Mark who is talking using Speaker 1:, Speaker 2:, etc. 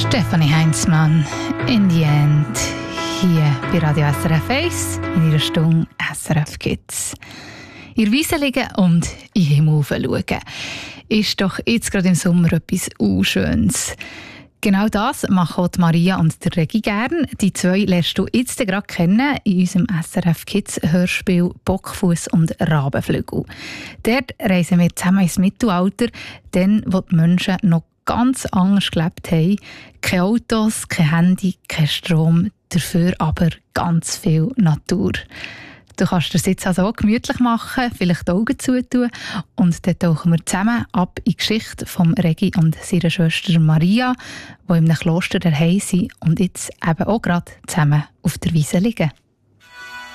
Speaker 1: Stefanie Heinzmann, in the end, hier bei Radio SRF 1 in ihrer Stunde SRF Kids. In der Wiese liegen und in den Himmel schauen. Ist doch jetzt gerade im Sommer etwas Schönes. Genau das machen auch Maria und der Regi gern. Die zwei lernst du jetzt gerade kennen in unserem SRF Kids Hörspiel Bockfuss und Rabenflügel. Dort reisen wir zusammen ins Mittelalter, dann wo die Menschen noch ganz anders gelebt haben. Keine Autos, kein Handy, kein Strom, dafür aber ganz viel Natur. Du kannst es jetzt also auch gemütlich machen, vielleicht die Augen zutun und dann tauchen wir zusammen ab in die Geschichte von Regi und seiner Schwester Maria, die in einem Kloster daheim sind und jetzt eben auch gerade zusammen auf der Wiese liegen.